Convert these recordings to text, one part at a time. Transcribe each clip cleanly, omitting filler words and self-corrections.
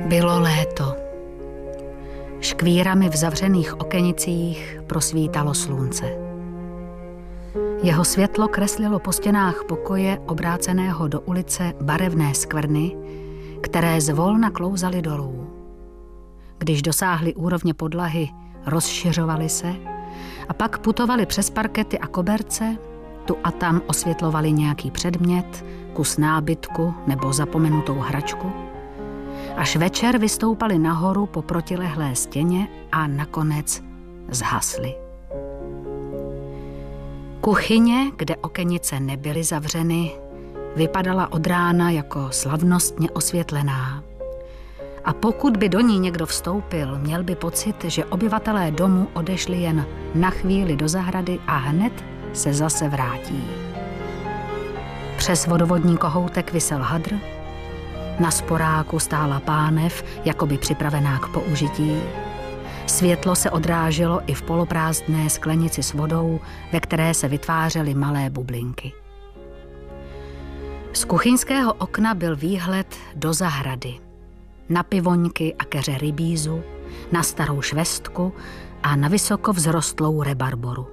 Bylo léto. Škvírami v zavřených okenicích prosvítalo slunce. Jeho světlo kreslilo po stěnách pokoje obráceného do ulice barevné skvrny, které zvolna klouzaly dolů. Když dosáhly úrovně podlahy, rozšiřovaly se a pak putovaly přes parkety a koberce, tu a tam osvětlovali nějaký předmět, kus nábytku nebo zapomenutou hračku, až večer vystoupali nahoru po protilehlé stěně a nakonec zhasly. Kuchyně, kde okenice nebyly zavřeny, vypadala od rána jako slavnostně osvětlená. A pokud by do ní někdo vstoupil, měl by pocit, že obyvatelé domu odešli jen na chvíli do zahrady a hned se zase vrátí. Přes vodovodní kohoutek visel hadr, na sporáku stála pánev, jakoby připravená k použití. Světlo se odráželo i v poloprázdné sklenici s vodou, ve které se vytvářely malé bublinky. Z kuchyňského okna byl výhled do zahrady. Na pivoňky a keře rybízu, na starou švestku a na vysoko vzrostlou rebarboru.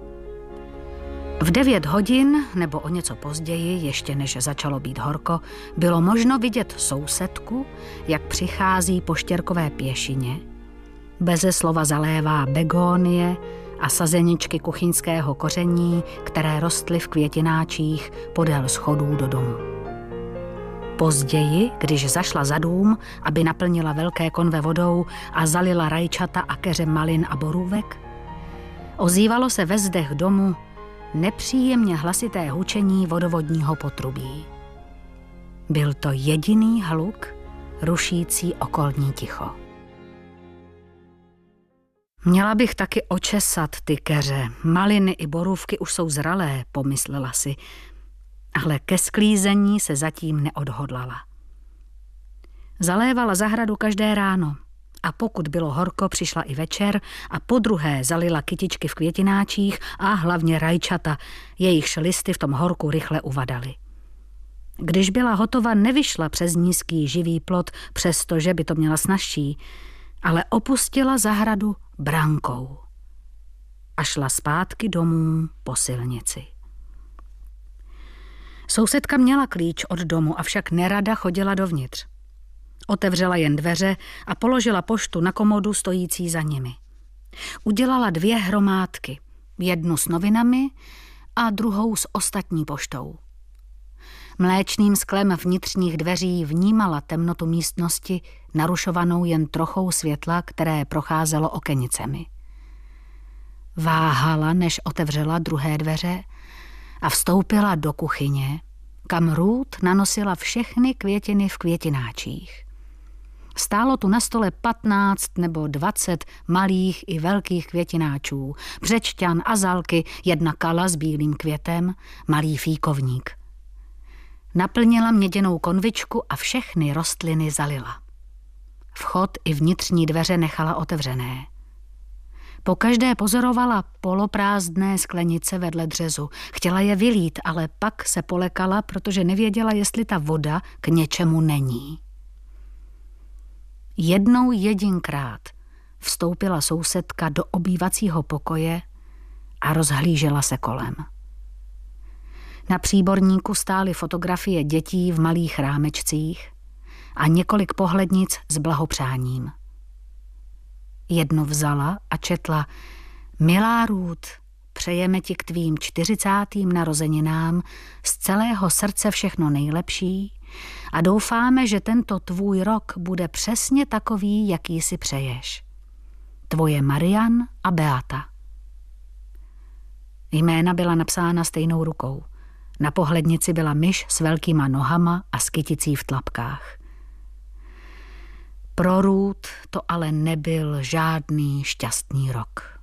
V 9 hodin, nebo o něco později, ještě než začalo být horko, bylo možno vidět sousedku, jak přichází po štěrkové pěšině, beze slova zalévá begónie a sazeničky kuchyňského koření, které rostly v květináčích podél schodů do domu. Později, když zašla za dům, aby naplnila velké konve vodou a zalila rajčata a keře malin a borůvek, ozývalo se ve zdech domu nepříjemně hlasité hučení vodovodního potrubí. Byl to jediný hluk, rušící okolní ticho. Měla bych taky očesat ty keře. Maliny i borůvky už jsou zralé, pomyslela si, ale ke sklízení se zatím neodhodlala. Zalévala zahradu každé ráno a pokud bylo horko, přišla i večer a podruhé zalila kytičky v květináčích a hlavně rajčata, jejichž listy v tom horku rychle uvadaly. Když byla hotova, nevyšla přes nízký živý plot, přestože by to měla snazší, ale opustila zahradu brankou a šla zpátky domů po silnici. Sousedka měla klíč od domu, avšak nerada chodila dovnitř. Otevřela jen dveře a položila poštu na komodu stojící za nimi. Udělala 2 hromádky, jednu s novinami a druhou s ostatní poštou. Mléčným sklem vnitřních dveří vnímala temnotu místnosti, narušovanou jen trochou světla, které procházelo okenicemi. Váhala, než otevřela druhé dveře a vstoupila do kuchyně, kam Ruth nanosila všechny květiny v květináčích. Stálo tu na stole 15 nebo 20 malých i velkých květináčů, břečťan, azalky, 1 kala s bílým květem, malý fíkovník. Naplnila měděnou konvičku a všechny rostliny zalila. Vchod i vnitřní dveře nechala otevřené. Pokaždé pozorovala poloprázdné sklenice vedle dřezu. Chtěla je vylít, ale pak se polekala, protože nevěděla, jestli ta voda k něčemu není. Jednou jedinkrát vstoupila sousedka do obývacího pokoje a rozhlížela se kolem. Na příborníku stály fotografie dětí v malých rámečcích a několik pohlednic s blahopřáním. Jednu vzala a četla: Milá Ruth, přejeme ti k tvým 40. narozeninám z celého srdce všechno nejlepší a doufáme, že tento tvůj rok bude přesně takový, jaký si přeješ. Tvoje Marian a Beata. Jména byla napsána stejnou rukou. Na pohlednici byla myš s velkýma nohama a s kyticí v tlapkách. Pro Ruth to ale nebyl žádný šťastný rok.